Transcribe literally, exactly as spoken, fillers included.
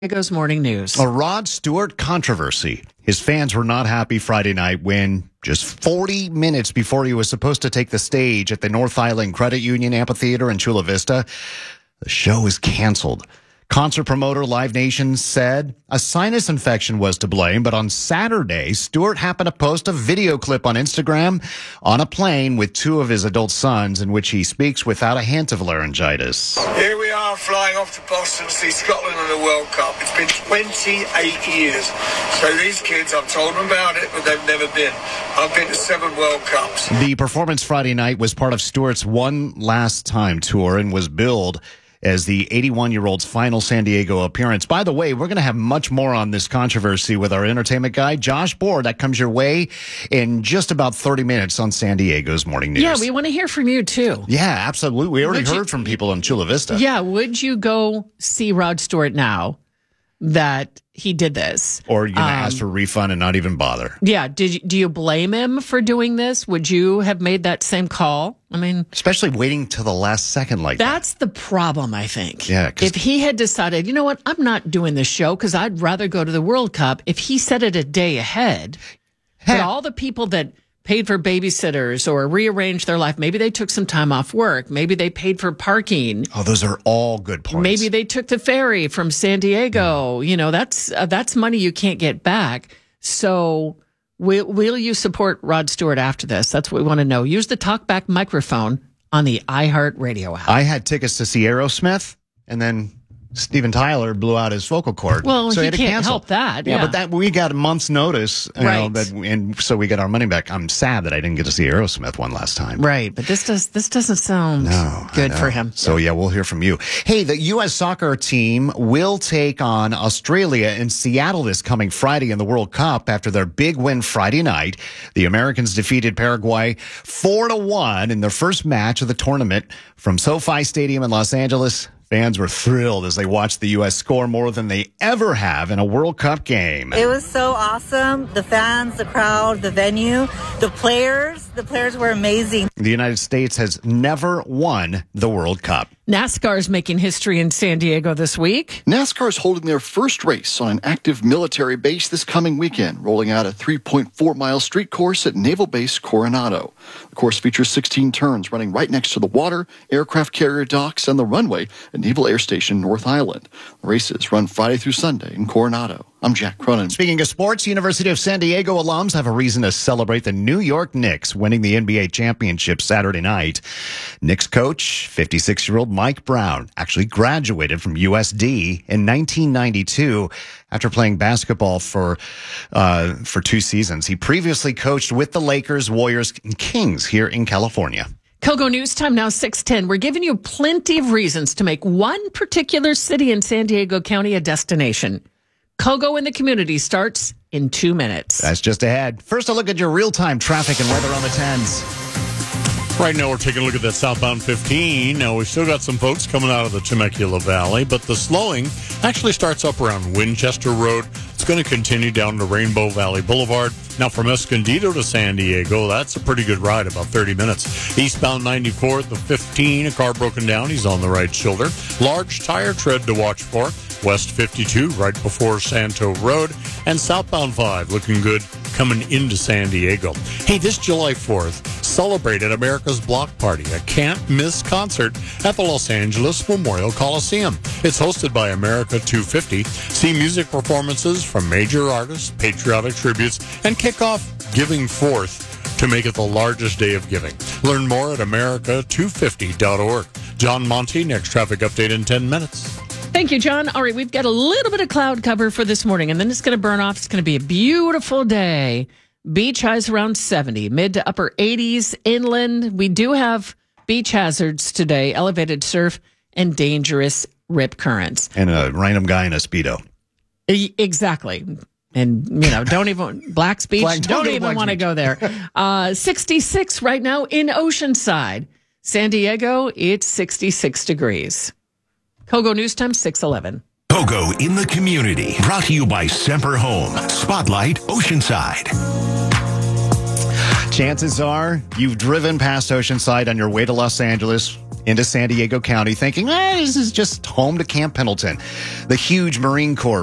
Diego's Morning News. A Rod Stewart controversy. His fans were not happy Friday night when, just forty minutes before he was supposed to take the stage at the North Island Credit Union Amphitheater in Chula Vista, the show was canceled. Concert promoter Live Nation said a sinus infection was to blame, but on Saturday, Stewart happened to post a video clip on Instagram on a plane with two of his adult sons in which he speaks without a hint of laryngitis. Here we are flying off to Boston to see Scotland in the World Cup. It's been twenty-eight years. So these kids, I've told them about it, but they've never been. I've been to seven World Cups. The performance Friday night was part of Stewart's One Last Time tour and was billed as the eighty-one-year-old's final San Diego appearance. By the way, we're going to have much more on this controversy with our entertainment guy, Josh Bohr. That comes your way in just about thirty minutes on San Diego's Morning News. Yeah, we want to hear from you, too. Yeah, absolutely. We already Would heard you, from people in Chula Vista. Yeah, would you go see Rod Stewart now that he did this? Or you're going to um, ask for a refund and not even bother? Yeah, did you, do you blame him for doing this? Would you have made that same call? I mean, especially waiting till the last second like that. That's the problem, I think. Yeah, if he had decided, you know what, I'm not doing this show because I'd rather go to the World Cup, if he said it a day ahead, Hey. but all the people that paid for babysitters or rearranged their life, maybe they took some time off work, maybe they paid for parking. Oh, those are all good points. Maybe they took the ferry from San Diego. Mm. You know, that's uh, that's money you can't get back. So will, will you support Rod Stewart after this? That's what we want to know. Use the talkback microphone on the iHeartRadio app. I had tickets to see Aerosmith, and then Steven Tyler blew out his vocal cord. Well, so he, he had to can't cancel. help that. Yeah, Yeah, but that we got a month's notice, you right. know, that, and so we got our money back. I'm sad that I didn't get to see Aerosmith one last time. Right, but this does this doesn't sound no, good for him. So yeah, we'll hear from you. Hey, the U S soccer team will take on Australia in Seattle this coming Friday in the World Cup after their big win Friday night. The Americans defeated Paraguay four to one in their first match of the tournament from SoFi Stadium in Los Angeles. Fans were thrilled as they watched the U S score more than they ever have in a World Cup game. It was so awesome. The fans, the crowd, the venue, the players. The players were amazing. The United States has never won the World Cup. NASCAR is making history in San Diego this week. NASCAR is holding their first race on an active military base this coming weekend, rolling out a three point four mile street course at Naval Base Coronado. The course features sixteen turns running right next to the water, aircraft carrier docks, and the runway at Naval Air Station North Island. The races run Friday through Sunday in Coronado. I'm Jack Cronin. Speaking of sports, University of San Diego alums have a reason to celebrate the New York Knicks winning the N B A championship Saturday night. Knicks coach, fifty-six-year-old Mike Brown, actually graduated from U S D in nineteen ninety-two after playing basketball for uh, for two seasons. He previously coached with the Lakers, Warriors, and Kings here in California. Kogo News Time now six ten. We're giving you plenty of reasons to make one particular city in San Diego County a destination. Kogo in the community starts in two minutes. That's just ahead. First, a look at your real-time traffic and weather on the tens. Right now, we're taking a look at that southbound fifteen. Now, we've still got some folks coming out of the Temecula Valley, but the slowing actually starts up around Winchester Road. It's going to continue down to Rainbow Valley Boulevard. Now, from Escondido to San Diego, that's a pretty good ride, about thirty minutes. Eastbound ninety-four, the fifteen, a car broken down. He's on the right shoulder. Large tire tread to watch for. West fifty-two, right before Santo Road. And southbound five, looking good coming into San Diego. Hey, this July fourth, celebrate at America's Block Party, a can't-miss concert at the Los Angeles Memorial Coliseum. It's hosted by America two fifty. See music performances from major artists, patriotic tributes, and kick off Giving Forth to make it the largest day of giving. Learn more at america two fifty dot org. John Monty, next traffic update in ten minutes. Thank you, John. All right, we've got a little bit of cloud cover for this morning, and then it's going to burn off. It's going to be a beautiful day. Beach highs around seventy, mid to upper eighties. Inland, we do have beach hazards today, elevated surf and dangerous rip currents. And a random guy in a Speedo. E- Exactly. And, you know, don't even, Black's Beach, Black- don't, don't go to even Black's want to Beach. go there. Uh, sixty-six right now in Oceanside. San Diego, it's sixty-six degrees. Kogo News Time, six eleven. Kogo in the community. Brought to you by Semper Home. Spotlight Oceanside. Chances are you've driven past Oceanside on your way to Los Angeles into San Diego County thinking, eh, this is just home to Camp Pendleton. The huge Marine Corps